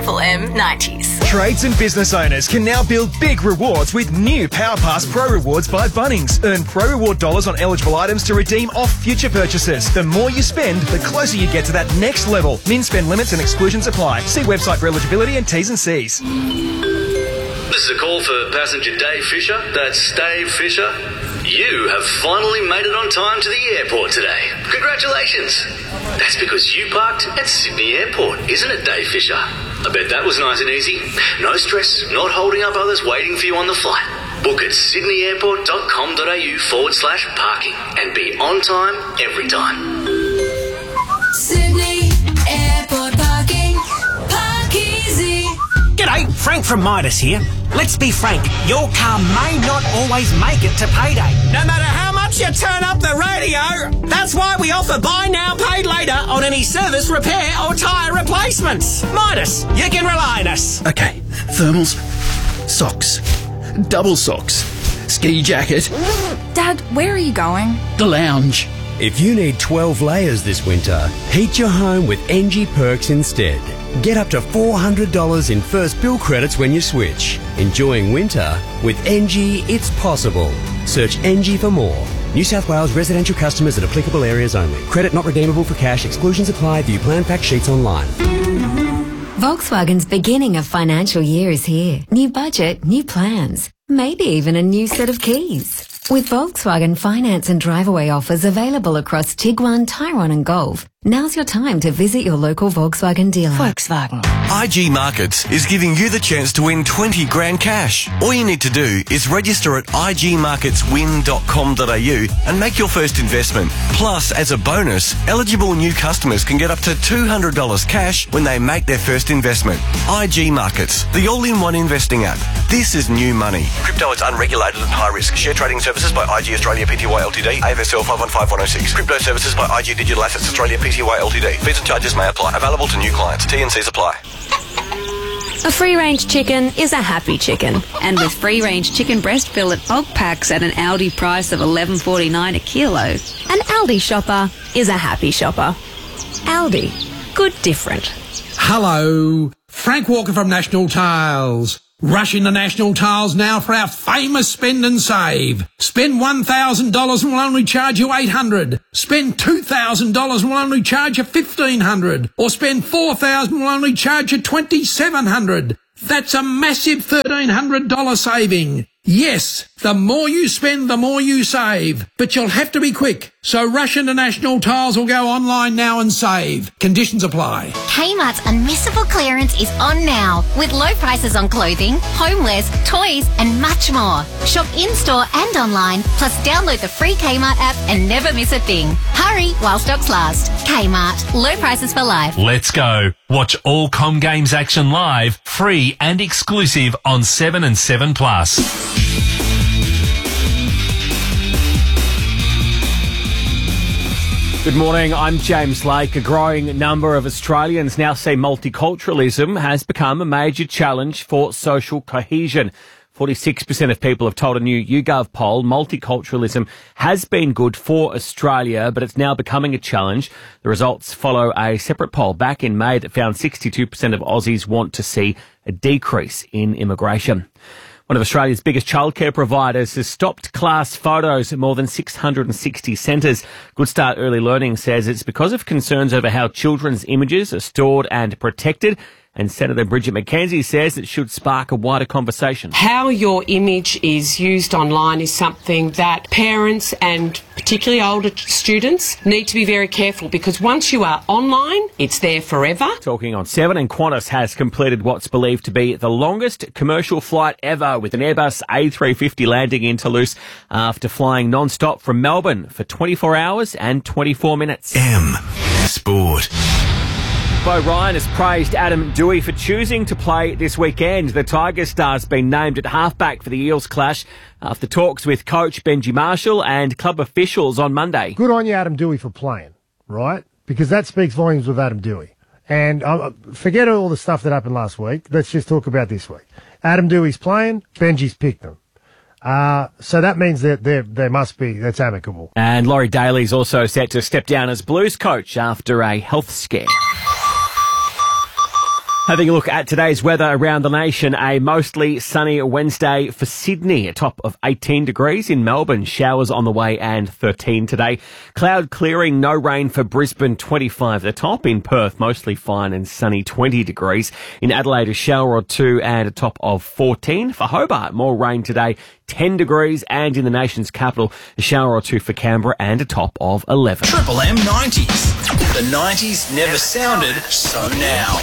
M90s. Trades and business owners can now build big rewards with new PowerPass Pro Rewards by Bunnings. Earn Pro Reward dollars on eligible items to redeem off future purchases. The more you spend, the closer you get to that next level. Min spend limits and exclusions apply. See website for eligibility and T's and C's. This is a call for passenger Dave Fisher. That's Dave Fisher. You have finally made it on time to the airport today. Congratulations. That's because you parked at Sydney Airport, isn't it, Dave Fisher? I bet that was nice and easy. No stress, not holding up others waiting for you on the flight. Book at sydneyairport.com.au/parking and be on time every time. Sydney Airport parking. Park easy. G'day, Frank from Midas here. Let's be frank, your car may not always make it to payday. No matter how much you turn up the radio, that's why we offer buy now, pay later on any service, repair or tyre replacements. Midas, you can rely on us. Okay, thermals, socks, double socks, ski jacket. Dad, where are you going? The lounge. If you need 12 layers this winter, heat your home with NG Perks instead. Get up to $400 in first bill credits when you switch. Enjoying winter? With NG, it's possible. Search NG for more. New South Wales residential customers at applicable areas only. Credit not redeemable for cash. Exclusions apply. View plan fact sheets online. Volkswagen's beginning of financial year is here. New budget, new plans. Maybe even a new set of keys. With Volkswagen finance and drive-away offers available across Tiguan, Tyrone and Golf, now's your time to visit your local Volkswagen dealer. Volkswagen. IG Markets is giving you the chance to win 20 grand cash. All you need to do is register at igmarketswin.com.au and make your first investment. Plus, as a bonus, eligible new customers can get up to $200 cash when they make their first investment. IG Markets, the all-in-one investing app. This is new money. Crypto is unregulated and high risk. Share trading services by IG Australia Pty Ltd. AFSL 515106. Crypto services by IG Digital Assets Australia Pty Ltd. Fees and charges may apply. Available to new clients. T&Cs apply. A free-range chicken is a happy chicken. And with free-range chicken breast fillet bulk packs at an Aldi price of $11.49 a kilo, an Aldi shopper is a happy shopper. Aldi. Good different. Hello. Frank Walker from National Tiles. Rush into National Tiles now for our famous spend and save. Spend $1,000 and we'll only charge you $800. Spend $2,000 and we'll only charge you $1,500. Or spend $4,000 and we'll only charge you $2,700. That's a massive $1,300 saving. Yes, the more you spend, the more you save. But you'll have to be quick. So rush into National Tiles or go online now and save. Conditions apply. Kmart's Unmissable Clearance is on now with low prices on clothing, homewares, toys and much more. Shop in-store and online, plus download the free Kmart app and never miss a thing. Hurry while stocks last. Kmart. Low prices for life. Let's go. Watch all Com Games action live, free and exclusive on 7 and 7 Plus. Good morning, I'm James Lake. A growing number of Australians now see multiculturalism has become a major challenge for social cohesion. 46% of people have told a new YouGov poll multiculturalism has been good for Australia, but it's now becoming a challenge. The results follow a separate poll back in May that found 62% of Aussies want to see a decrease in immigration. One of Australia's biggest childcare providers has stopped class photos at more than 660 centres. Good Start Early Learning says it's because of concerns over how children's images are stored and protected. And Senator Bridget McKenzie says it should spark a wider conversation. How your image is used online is something that parents and particularly older students need to be very careful, because once you are online, it's there forever. Talking on 7, and Qantas has completed what's believed to be the longest commercial flight ever, with an Airbus A350 landing in Toulouse after flying non-stop from Melbourne for 24 hours and 24 minutes. M Sport. Bo Ryan has praised Adam Doueihi for choosing to play this weekend. The Tiger star's been named at halfback for the Eels clash after talks with coach Benji Marshall and club officials on Monday. Good on you, Adam Doueihi, for playing, right? Because that speaks volumes with Adam Doueihi. And forget all the stuff that happened last week. Let's just talk about this week. Adam Doueihi's playing, Benji's picked them. So that means that there must be, that's amicable. And Laurie Daly's also set to step down as Blues coach after a health scare. Having a look at today's weather around the nation, a mostly sunny Wednesday for Sydney, a top of 18 degrees. In Melbourne, showers on the way and 13 today. Cloud clearing, no rain for Brisbane, 25 the top. In Perth, mostly fine and sunny, 20 degrees. In Adelaide, a shower or two and a top of 14. For Hobart, more rain today, 10 degrees. And in the nation's capital, a shower or two for Canberra and a top of 11. Triple M 90s. The 90s never sounded so now.